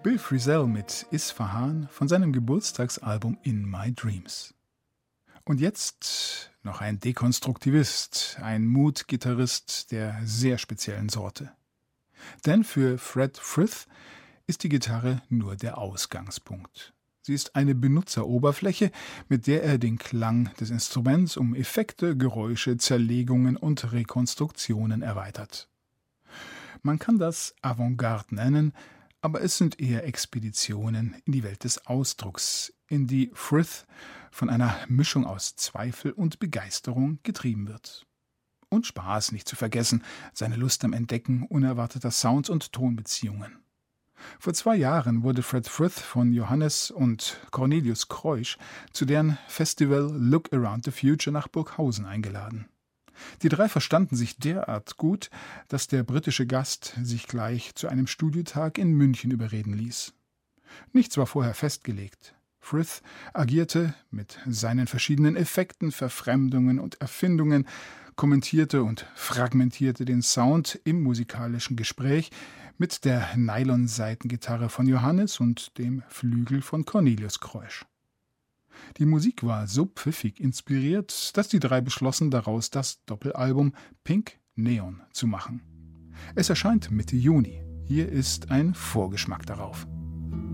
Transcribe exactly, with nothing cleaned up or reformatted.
Bill Frisell mit Isfahan von seinem Geburtstagsalbum In My Dreams. Und jetzt noch ein Dekonstruktivist, ein Mood-Gitarrist der sehr speziellen Sorte. Denn für Fred Frith ist die Gitarre nur der Ausgangspunkt. Sie ist eine Benutzeroberfläche, mit der er den Klang des Instruments um Effekte, Geräusche, Zerlegungen und Rekonstruktionen erweitert. Man kann das Avantgarde nennen, aber es sind eher Expeditionen in die Welt des Ausdrucks, in die Frith von einer Mischung aus Zweifel und Begeisterung getrieben wird. Und Spaß nicht zu vergessen, seine Lust am Entdecken unerwarteter Sounds und Tonbeziehungen. Vor zwei Jahren wurde Fred Frith von Johannes und Cornelius Kreusch zu deren Festival Look Around the Future nach Burghausen eingeladen. Die drei verstanden sich derart gut, dass der britische Gast sich gleich zu einem Studiotag in München überreden ließ. Nichts war vorher festgelegt. Frith agierte mit seinen verschiedenen Effekten, Verfremdungen und Erfindungen, kommentierte und fragmentierte den Sound im musikalischen Gespräch mit der Nylon-Saitengitarre von Johannes und dem Flügel von Cornelius Kreusch. Die Musik war so pfiffig inspiriert, dass die drei beschlossen, daraus das Doppelalbum Pink Neon zu machen. Es erscheint Mitte Juni. Hier ist ein Vorgeschmack darauf.